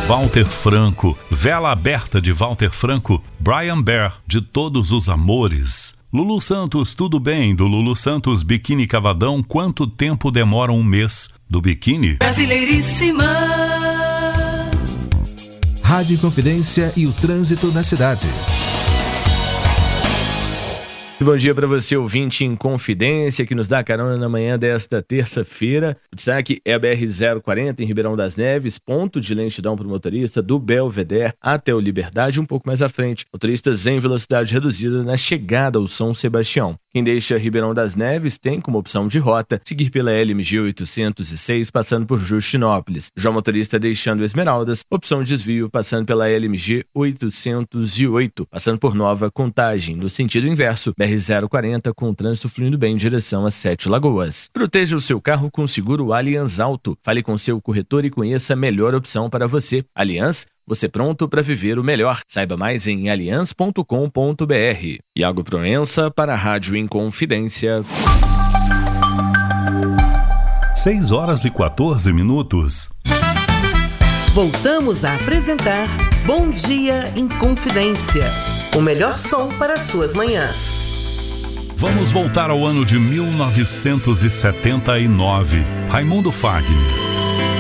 Walter Franco, Vela Aberta de Walter Franco, Brian Bear, De Todos os Amores. Lulu Santos, Tudo Bem, do Lulu Santos, Biquíni Cavadão, Quanto Tempo Demora um Mês, do Biquíni. Brasileiríssima. Rádio Confidência e o trânsito na cidade. Bom dia para você, ouvinte em Confidência, que nos dá carona na manhã desta terça-feira. O destaque é a BR-040 em Ribeirão das Neves, ponto de lentidão para o motorista do Belvedere até o Liberdade, um pouco mais à frente. Motoristas em velocidade reduzida na chegada ao São Sebastião. Quem deixa Ribeirão das Neves tem como opção de rota seguir pela LMG 806, passando por Justinópolis. Já o motorista deixando Esmeraldas, opção de desvio passando pela LMG 808, passando por Nova Contagem. No sentido inverso, BR-040 com o trânsito fluindo bem em direção a Sete Lagoas. Proteja o seu carro com o seguro Allianz Auto. Fale com seu corretor e conheça a melhor opção para você. Allianz, você pronto para viver o melhor. Saiba mais em allianz.com.br. Iago Proença para a Rádio Inconfidência. 6h14. Voltamos a apresentar Bom Dia Inconfidência. O melhor som para suas manhãs. Vamos voltar ao ano de 1979. Raimundo Fagner.